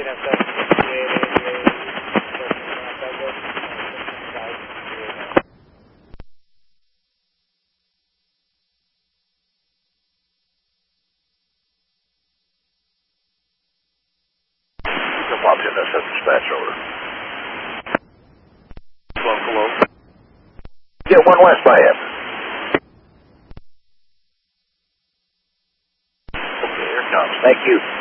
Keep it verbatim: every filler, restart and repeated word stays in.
Washington, that's dispatch over. One below. Get one west by him. Okay, here it comes. Thank you.